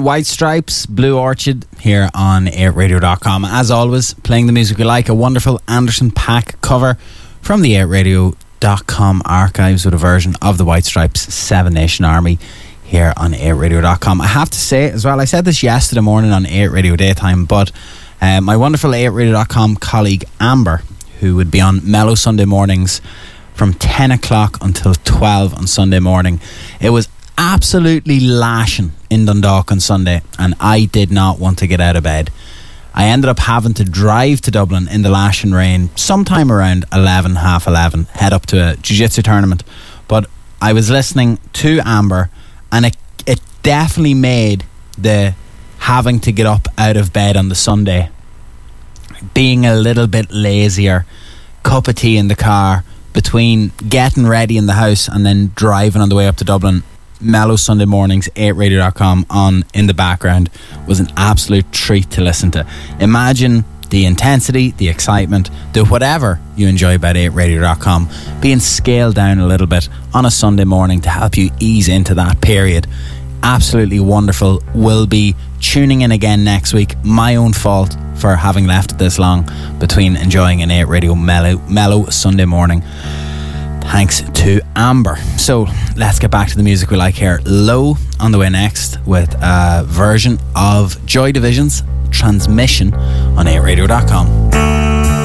White Stripes, Blue Orchid, here on 8radio.com. As always, playing the music we like, a wonderful Anderson .Paak cover from the 8radio.com archives with a version of the White Stripes' Seven Nation Army here on 8radio.com. I have to say as well, I said this yesterday morning on 8 Radio Daytime, but my wonderful 8radio.com colleague Amber, who would be on Mellow Sunday mornings from 10 o'clock until 12 on Sunday morning, it was absolutely lashing in Dundalk on Sunday, and I did not want to get out of bed. I ended up having to drive to Dublin in the lashing rain sometime around 11, half 11, head up to a jiu-jitsu tournament. But I was listening to Amber, and it definitely made the having to get up out of bed on the Sunday, being a little bit lazier, cup of tea in the car, between getting ready in the house and then driving on the way up to Dublin, Mellow Sunday mornings, 8radio.com on in the background was an absolute treat to listen to. Imagine the intensity, the excitement, the whatever you enjoy about 8radio.com being scaled down a little bit on a Sunday morning to help you ease into that period. Absolutely wonderful. We'll be tuning in again next week. My own fault for having left it this long between enjoying an 8 Radio mellow Sunday morning. Thanks to Amber. So let's get back to the music we like here. Low on the way next with a version of Joy Division's Transmission on 8radio.com.